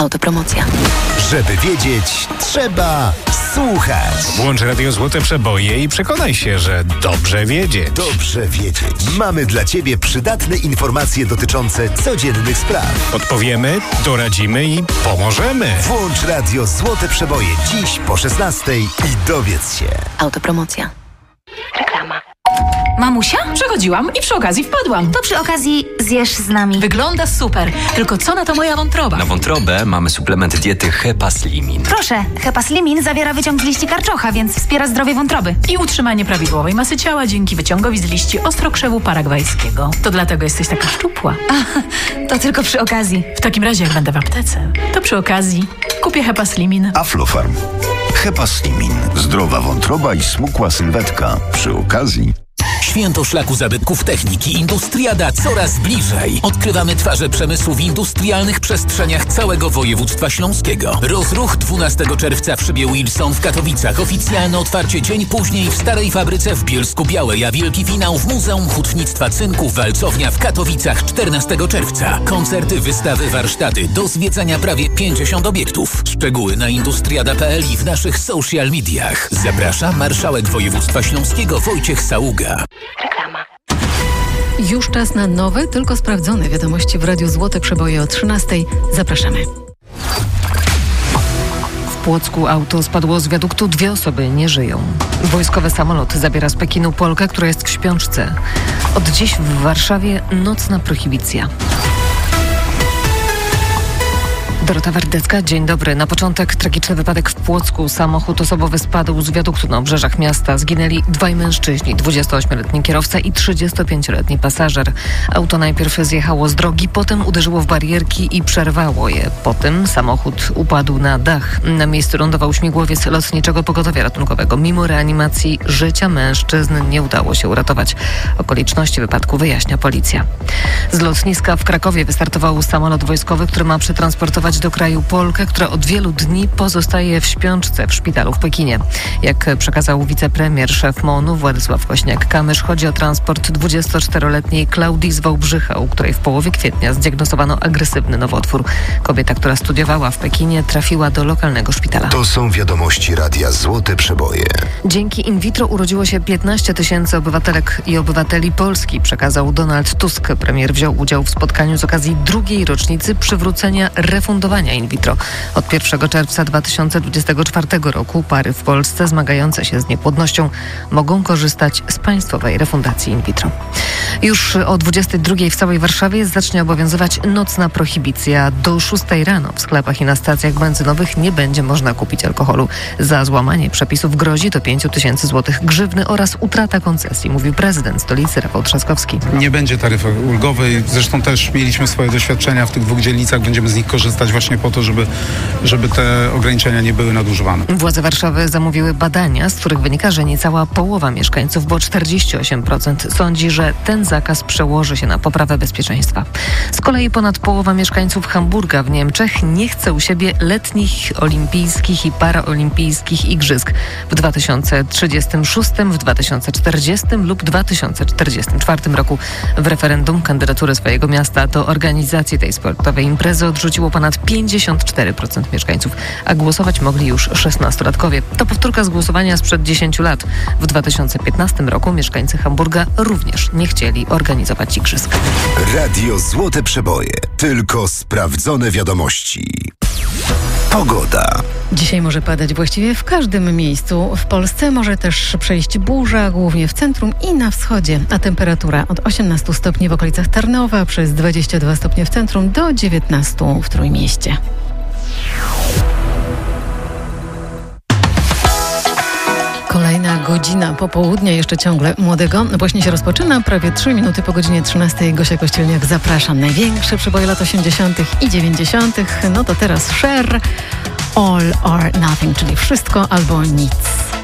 Autopromocja. Żeby wiedzieć, trzeba słuchać. Włącz Radio Złote Przeboje i przekonaj się, że dobrze wiedzieć. Dobrze wiedzieć. Mamy dla Ciebie przydatne informacje dotyczące codziennych spraw. Odpowiemy, doradzimy i pomożemy. Włącz Radio Złote Przeboje dziś po 16:00 i dowiedz się. Autopromocja. Reklama. Mamusia? Przechodziłam i przy okazji wpadłam. To przy okazji zjesz z nami. Wygląda super. Tylko co na to moja wątroba? Na wątrobę mamy suplement diety Hepaslimin. Proszę, Hepaslimin zawiera wyciąg z liści karczocha, więc wspiera zdrowie wątroby. I utrzymanie prawidłowej masy ciała dzięki wyciągowi z liści ostrokrzewu paragwajskiego. To dlatego jesteś taka szczupła. To tylko przy okazji. W takim razie, jak będę w aptece, to przy okazji kupię Hepaslimin. Aflofarm. Hepaslimin. Zdrowa wątroba i smukła sylwetka. Przy okazji. Święto Szlaku Zabytków Techniki Industriada coraz bliżej. Odkrywamy twarze przemysłu w industrialnych przestrzeniach całego województwa śląskiego. Rozruch 12 czerwca w szybie Wilson w Katowicach. Oficjalne otwarcie dzień później w Starej Fabryce w Bielsku-Białej, a wielki finał w Muzeum Hutnictwa Cynku Walcownia w Katowicach 14 czerwca. Koncerty, wystawy, warsztaty. Do zwiedzania prawie 50 obiektów. Szczegóły na industriada.pl i w naszych social mediach. Zaprasza marszałek województwa śląskiego Wojciech Saługa. Reklama. Już czas na nowe, tylko sprawdzone wiadomości w Radiu Złote Przeboje o 13:00. Zapraszamy. W Płocku auto spadło z wiaduktu, 2 osoby nie żyją. Wojskowy samolot zabiera z Pekinu Polkę, która jest w śpiączce. Od dziś w Warszawie nocna prohibicja. Dorota Wardecka, dzień dobry. Na początek tragiczny wypadek w Płocku. Samochód osobowy spadł z wiaduktu na obrzeżach miasta. Zginęli 2 mężczyźni, 28-letni kierowca i 35-letni pasażer. Auto najpierw zjechało z drogi, potem uderzyło w barierki i przerwało je. Potem samochód upadł na dach. Na miejscu lądował śmigłowiec Lotniczego Pogotowia Ratunkowego. Mimo reanimacji życia mężczyzn nie udało się uratować. Okoliczności wypadku wyjaśnia policja. Z lotniska w Krakowie wystartował samolot wojskowy, który ma przetransportować do kraju Polkę, która od wielu dni pozostaje w śpiączce w szpitalu w Pekinie. Jak przekazał wicepremier, szef MON-u Władysław Kośniak-Kamysz, chodzi o transport 24-letniej Klaudii z Wałbrzycha, u której w połowie kwietnia zdiagnozowano agresywny nowotwór. Kobieta, która studiowała w Pekinie, trafiła do lokalnego szpitala. To są wiadomości Radia Złote Przeboje. Dzięki in vitro urodziło się 15 000 obywatelek i obywateli Polski, przekazał Donald Tusk. Premier wziął udział w spotkaniu z okazji 2. rocznicy przywrócenia refundowania in vitro. Od 1 czerwca 2024 roku pary w Polsce zmagające się z niepłodnością mogą korzystać z państwowej refundacji in vitro. Już o 22:00 w całej Warszawie zacznie obowiązywać nocna prohibicja. Do 6:00 rano w sklepach i na stacjach benzynowych nie będzie można kupić alkoholu. Za złamanie przepisów grozi do 5 000 złotych grzywny oraz utrata koncesji, mówił prezydent stolicy Rafał Trzaskowski. Nie będzie taryfy ulgowej. Zresztą też mieliśmy swoje doświadczenia w tych 2 dzielnicach. Będziemy z nich korzystać właśnie po to, żeby te ograniczenia nie były nadużywane. Władze Warszawy zamówiły badania, z których wynika, że niecała połowa mieszkańców, bo 48% sądzi, że ten zakaz przełoży się na poprawę bezpieczeństwa. Z kolei ponad połowa mieszkańców Hamburga w Niemczech nie chce u siebie letnich olimpijskich i paraolimpijskich igrzysk w 2036, w 2040 lub 2044 roku. W referendum kandydatury swojego miasta do organizacji tej sportowej imprezy odrzuciło ponad 54% mieszkańców, a głosować mogli już 16-latkowie. To powtórka z głosowania sprzed 10 lat. W 2015 roku mieszkańcy Hamburga również nie chcieli organizować igrzysk. Radio Złote Przeboje. Tylko sprawdzone wiadomości. Pogoda. Dzisiaj może padać właściwie w każdym miejscu. W Polsce może też przejść burza, głównie w centrum i na wschodzie. A temperatura od 18 stopni w okolicach Tarnowa, przez 22 stopnie w centrum do 19 w Trójmieście. Kolejna godzina popołudnia, jeszcze ciągle młodego. Właśnie się rozpoczyna, prawie 3 minuty po godzinie 13. Gosia Kościelniak, zapraszam. Największe przeboje lat 80. i 90. No to teraz Cher, All or Nothing, czyli wszystko albo nic.